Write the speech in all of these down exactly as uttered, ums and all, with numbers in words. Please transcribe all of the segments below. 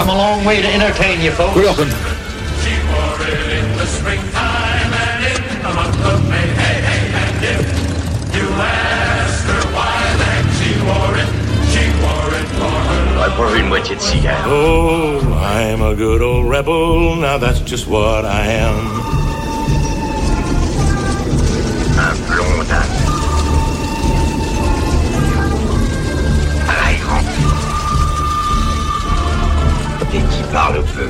come a long way to entertain you folks. Couleur country. She wore it in the springtime and in the month of May. Hey, hey, and if you ask her why, then she wore it, she wore it for her love. Pour une moitié de cigare. Oh, I'm a good old rebel, now that's just what I am. Un blondin. À l'aéran. Et qui parle peu.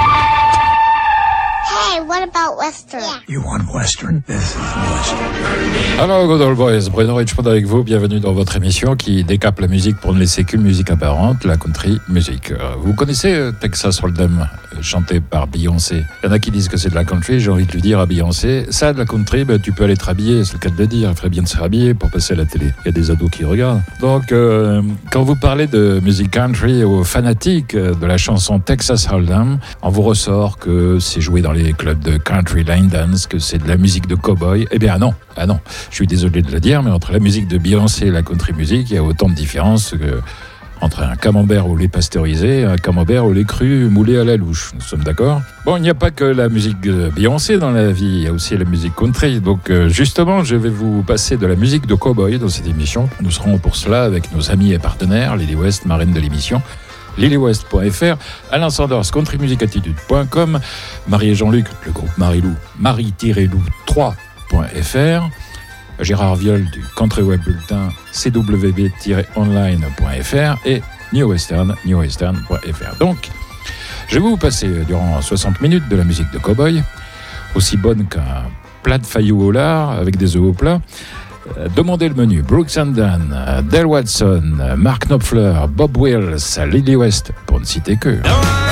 Hey, what about Western? Yeah. You want Western? This is Western. Alors, Good Old Boys, Bruno Richmond avec vous. Bienvenue dans votre émission qui décape la musique pour ne laisser qu'une musique apparente, la country music. Vous connaissez Texas Hold'em, chanté par Beyoncé? Il y en a qui disent que c'est de la country. J'ai envie de lui dire à Beyoncé, ça de la country, ben, tu peux aller te rhabiller, c'est le cas de le dire. Il ferait bien de se rhabiller pour passer à la télé. Il y a des ados qui regardent. Donc, euh, quand vous parlez de musique country aux fanatiques de la chanson Texas Hold'em, on vous ressort que c'est joué dans les clubs de country line dance, que c'est de la musique de cow-boy. Eh bien non, ah non, je suis désolé de le dire, mais entre la musique de Beyoncé et la country music, il y a autant de différences que entre un camembert au lait pasteurisé et un camembert au lait cru moulé à la louche. Nous sommes d'accord? Bon, il n'y a pas que la musique de Beyoncé dans la vie, il y a aussi la musique country. Donc justement, je vais vous passer de la musique de cow-boy dans cette émission. Nous serons pour cela avec nos amis et partenaires, Lily West, marraine de l'émission, lily west point f r, Alain Sanders, country music attitude point com, Marie et Jean-Luc, le groupe Marie-Lou, marie tiret lou trois point f r, Gérard Viol du Country Web Bulletin, c w b tiret online point f r et New Western, new western point f r. Donc, je vais vous passer durant soixante minutes de la musique de cowboy, aussi bonne qu'un plat de failloux au lard avec des œufs au plat. Demandez le menu. Brooks and Dunn, Del Watson, Mark Knopfler, Bob Wills, Lily West, pour ne citer que.